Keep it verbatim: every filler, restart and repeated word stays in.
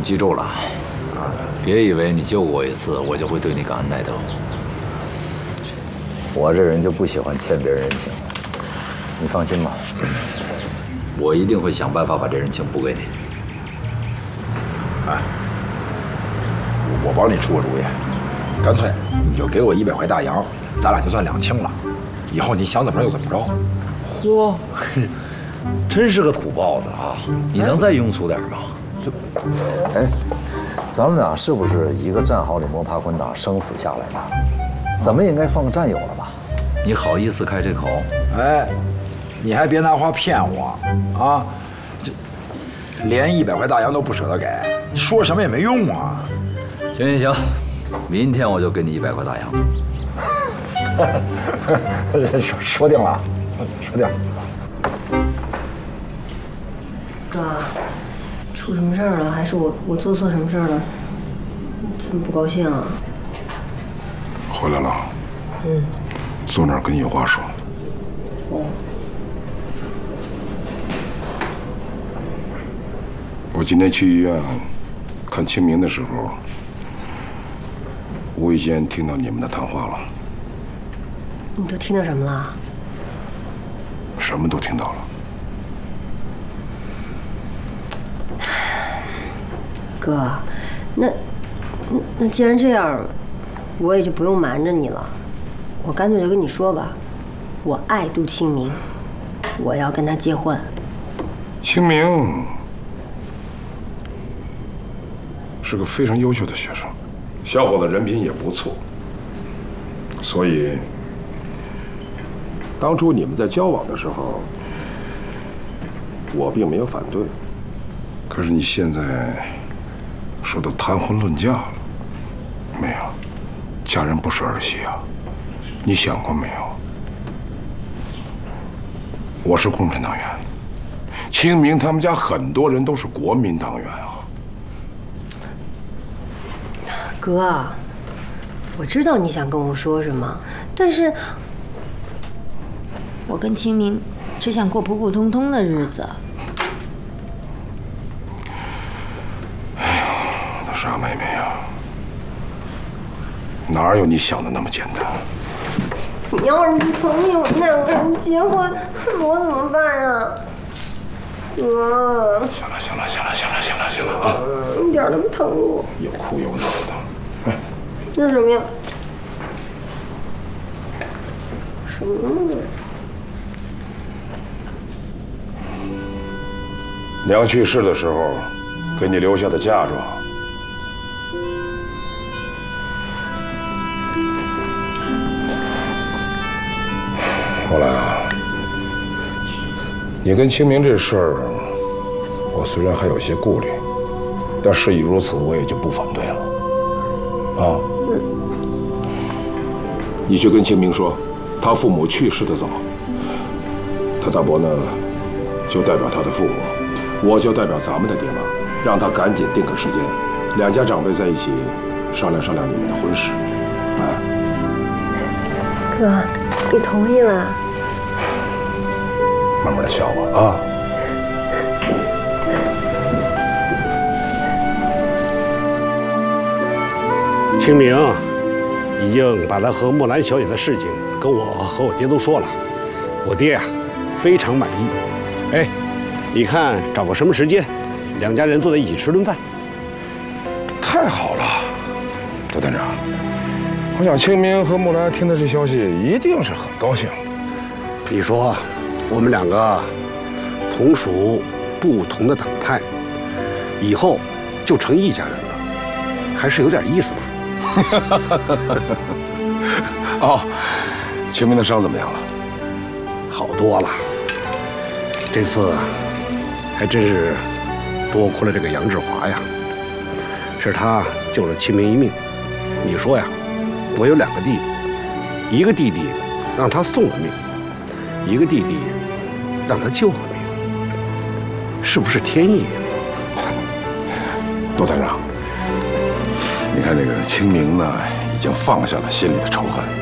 你记住了，别以为你救过我一次，我就会对你感恩戴德。我这人就不喜欢欠别人人情，你放心吧，我一定会想办法把这人情补给你。 哎，我帮你出个主意，干脆你就给我一百块大洋，咱俩就算两清了。以后你想怎么着就怎么着。 嚯，真是个土包子啊！你能再庸俗点吗？这，哎，咱们俩是不是一个战壕里摸爬滚打，生死下来的？咱们也应该算个战友了吧？你好意思开这口？ 哎，你还别拿话骗我啊！这连一百块大洋都不舍得给，说什么也没用啊！ 行行行，明天我就给你一百块大洋。 说说定了，说定了。 哥，出什么事儿了？还是我我做错什么事儿了？这么不高兴啊？ 回来了。 嗯。 坐那儿跟你有话说。 哦。 我今天去医院看清明的时候，无意间听到你们的谈话了。 你都听到什么了？ 什么都听到了。 哥，那那那既然这样，我也就不用瞒着你了。我干脆就跟你说吧，我爱杜清明，我要跟他结婚。 清明是个非常优秀的学生，小伙子人品也不错，所以当初你们在交往的时候，我并没有反对。可是你现在说都谈婚论嫁了，没有？嫁人不是儿戏啊！你想过没有？我是共产党员，清明他们家很多人都是国民党员啊。 哥，我知道你想跟我说什么，但是我跟清明只想过普普通通的日子。 哎呀，我的傻妹妹呀，哪有你想的那么简单？ 你要是不同意我们两个人结婚，我怎么办啊？哥， 行了行了行了行了行了行了啊！ 一点都不疼我， 又哭又闹的。哎， 这是什么呀？什么？ 娘去世的时候，给你留下的嫁妆。后来啊，你跟清明这事儿，我虽然还有些顾虑，但事已如此，我也就不反对了。啊，你去跟清明说，他父母去世的早，他大伯呢，就代表他的父母，我就代表咱们的爹妈，让他赶紧定个时间，两家长辈在一起商量商量你们的婚事。哎， 哥，你同意了？ 慢慢的笑吧啊！ 清明已经把他和木兰小姐的事情跟我和我爹都说了，我爹呀非常满意。哎，你看找个什么时间，两家人坐在一起吃顿饭。 太好了，周探长，我想清明和木兰听到这消息一定是很高兴。 你说我们两个同属不同的党派，以后就成一家人了，还是有点意思吧？ 哦，清明的伤怎么样了？ 好多了。这次还真是多亏了这个杨志华呀，是他救了清明一命。你说呀，我有两个弟弟，一个弟弟让他送了命，一个弟弟让他救了命，是不是天意啊？ 窦探长，你看这个清明呢，已经放下了心里的仇恨。